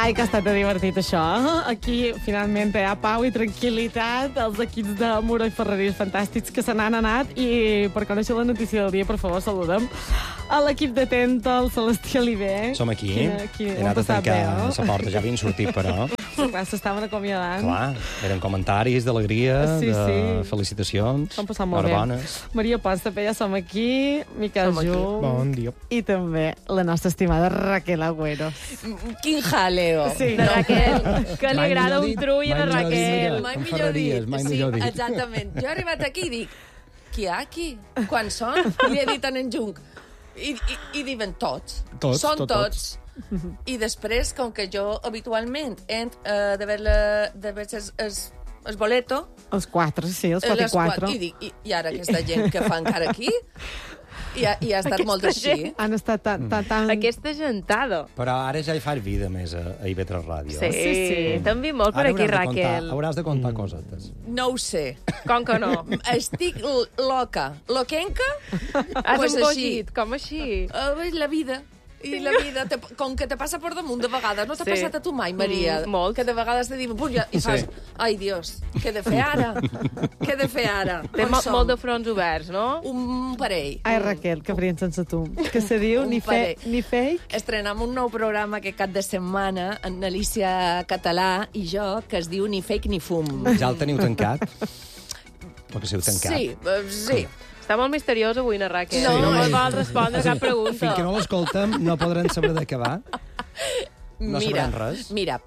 Ai, que ha estat divertit, això. Aquí, finalment, hi ha pau i tranquil·litat. Els equips de Muro i Ferreries fantàstics que se n'han anat. I per conèixer la notícia del dia, per favor, saludem a l'equip de Tenta, el Celestí Oliver. Som aquí. He anat a tancar la porta, ja havien sortit, però... Clar, s'estaven acomiadant. Clar, eren comentaris d'alegria, Sí, de sí. felicitacions. S'han passat molt bé. Bones. Maria Pons, també ja som aquí. Miquel Jung. Bon dia. I també la nostra estimada Raquel Agüero. Quin jaleo. Sí, De Raquel, que li Mai agrada millor un dit, trull a la mai millor dit. Raquel. Mai En millor Ferreries, dit. mai Sí, millor dit. exactament. Jo he arribat aquí i dic, qui hi ha aquí? Quan són? Li he dit a en Jung. I diuen tots. Tots, Són tots. tots. I després, com que jo habitualment de veure el boleto, Els quatre, sí, els 4 i 4. i dic, i ara aquesta gent que fa encara aquí, i ha estat molt així. Han estat tan... Aquesta gentada. Però ara ja hi fas vida més a IB3 Ràdio. Sí, sí. T'han vist molt per Ara aquí, hauràs de contar- Raquel. Hauràs de contar cosetes. No ho sé. Com que no? Estic loca. Loquenca? Has Pues embogit, com així? La vida. I la vida, com que te passa per damunt de vegades. No t'ha Sí. passat a tu mai, Maria? Molt. Que de vegades te diuen, i fas, ai, Dios, què he de fer ara? Què he de fer ara? Té On som? molt de fronts oberts, no? Un parell. Ai, Raquel, que farien sense tu. Que se diu Un ni parell. fake. Estrenem un nou programa aquest cap de setmana en Alicia Català i jo, que es diu Ni fake ni fum. Ja el teniu tancat? Perquè si heu tancat. Sí. Està molt misteriós avui, na Raquel. No, No no, vol respondre cap pregunta. Fins que no l'escoltem, no podran saber de què va. No sabrem res. Mira,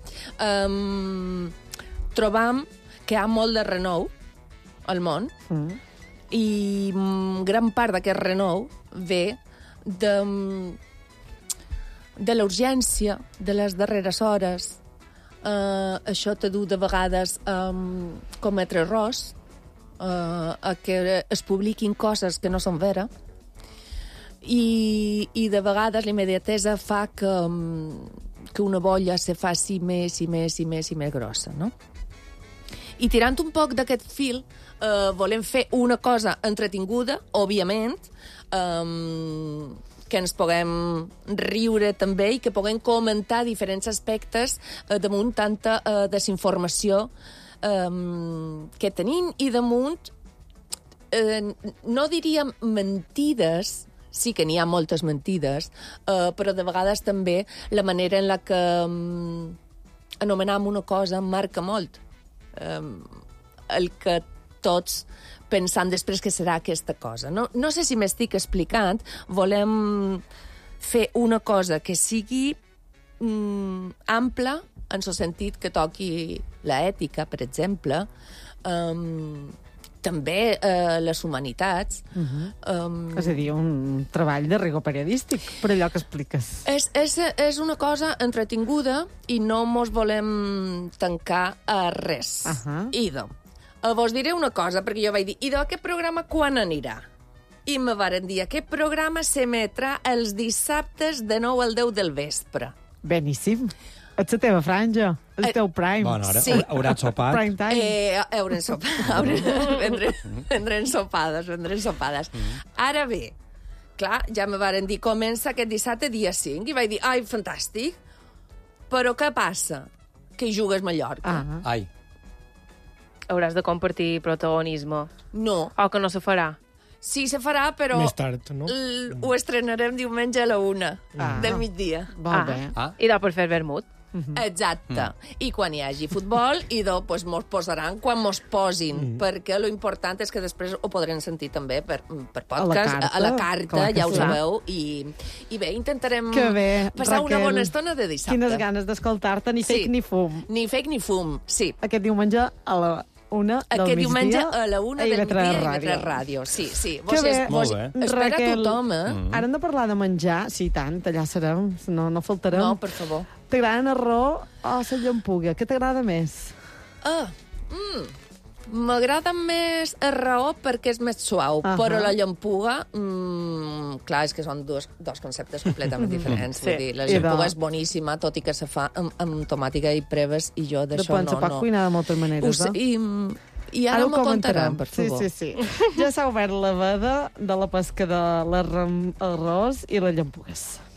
trobam que hi ha molt de renou al món i gran part d'aquest renou ve de la urgència de les darreres hores. Això te du de vegades a cometre errors, a que es publiquin coses que no són vera, i de vegades l'immediatesa fa que una bolla se faci més i més i més i més grossa, no? I tirant un poc d'aquest fil, volem fer una cosa entretinguda, òbviament, que ens puguem riure també i que puguem comentar diferents aspectes damunt tanta desinformació que tenim i damunt, no diríem mentides, sí que n'hi ha moltes mentides, però de vegades també la manera en la que anomenem una cosa marca molt el que tots pensant després que serà aquesta cosa. No sé si m'estic explicant. Volem fer una cosa que sigui ampla, en el sentit que toqui l'ètica, per exemple, també les humanitats. És a dir, un treball de rigor periodístic, per allò que expliques. És una cosa entretinguda i no mos volem tancar a res. Idò. Vos diré una cosa, perquè jo vaig dir, idò, aquest programa quan anirà? I me varen dir, aquest programa s'emetrà els dissabtes de 9 al 10 del vespre. Beníssim. Ets la teva franja, el teu prime. Bona hora. Sí. Hauràs sopat? Prime time. Haurem sopat. Vendrem sopades. Ara bé, clar, ja me varen dir, comença aquest dissabte dia 5, i vaig dir, ai, fantàstic, però què passa? Que hi jugues Mallorca. Ai. Hauràs de compartir protagonisme. No. O que no se farà. Sí, se farà, però Més tard, no? Ho estrenarem diumenge a la 1 del migdia. Molt bé. I per fer vermut. Exacte. I quan hi hagi futbol, doncs mos posaran quan mos posin, perquè lo important és que després ho podrem sentir també per podcast, a la carta, clar que ja ho sí. sabeu, i bé, intentarem Que bé, passar una Raquel. bona estona de dissabte. Quines ganes d'escoltar-te, ni fake ni fum. Ni fake ni fum, sí. Aquest diumenge a la 1 del migdia. Aquest diumenge a la 1 del migdia a Ràdio. IB3 Ràdio. Sí. Que bé. Molt bé. Espera Raquel, tothom, Ara hem de parlar de menjar. Sí, tant, allà serem. No faltarem. No, per favor. T'agraden arròs o la llampuga? Què t'agrada més? M'agrada més el raó perquè és més suau, però la llampuga, clar, és que són dos conceptes completament diferents. Sí. Vull dir, la llampuga és boníssima, tot i que se fa amb tomàtica i preves, i jo d'això Depèn, se pot cuinar de moltes maneres, I ara m'ho contarem, per favor. Sí. Ja s'ha obert la veda de la pesca de l'arròs i les llampugues.